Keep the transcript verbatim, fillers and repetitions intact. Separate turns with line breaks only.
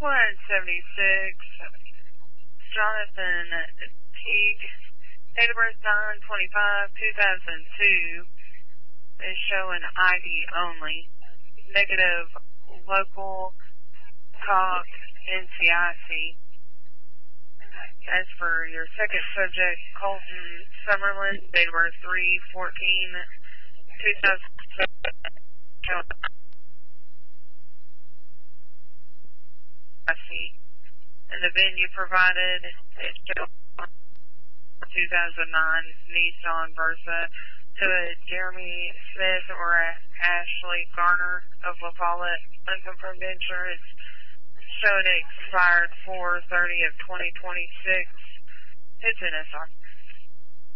one seventy-six, Jonathan Teague, date of birth nine twenty-five two thousand two, is showing I D only, negative local talk N C I C. As for your second subject, Colton Summerlin, date of birth three fourteen two thousand seven, and the venue provided is two thousand nine Nissan Versa to a Jeremy Smith or a Ashley Garner of La Follette, unconfirmed insurance, showing it expired four thirty of twenty twenty-six. It's N S R.